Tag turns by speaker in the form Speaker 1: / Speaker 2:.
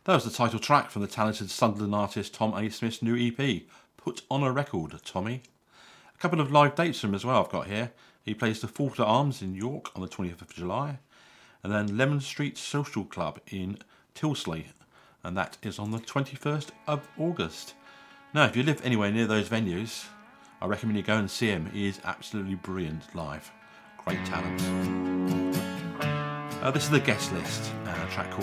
Speaker 1: That was the title track from the talented Sunderland artist Tom A. Smith's new EP, Put on a Record, Tommy. A couple of live dates from him as well I've got here. He plays the Falter Arms in York on the 20th of July, and then Lemon Street Social Club in Tilsley, and that is on the 21st of August. Now, if you live anywhere near those venues, I recommend you go and see him. He is absolutely brilliant live. Great talent. This is the guest list, a track called